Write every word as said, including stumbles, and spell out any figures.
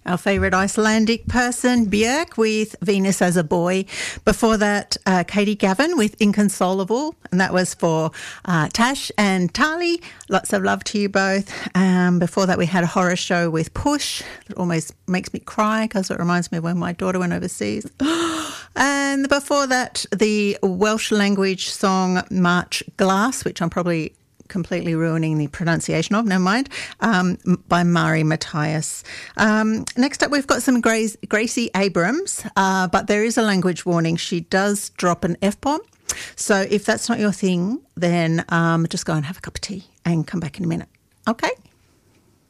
our favourite Icelandic person, Björk, with Venus as a Boy. Before that, uh, Katie Gavin with Inconsolable, and that was for uh, Tash and Tali. Lots of love to you both. Um, before that, we had a horror show with Push. It almost makes me cry because it reminds me of when my daughter went overseas. And before that, the Welsh language song March Glass, which I'm probably completely ruining the pronunciation of, never mind, um, by Mari Matthias. Um, next up, we've got some Grace, Gracie Abrams, uh, but there is a language warning. She does drop an F-bomb. So if that's not your thing, then um, just go and have a cup of tea and come back in a minute. Okay?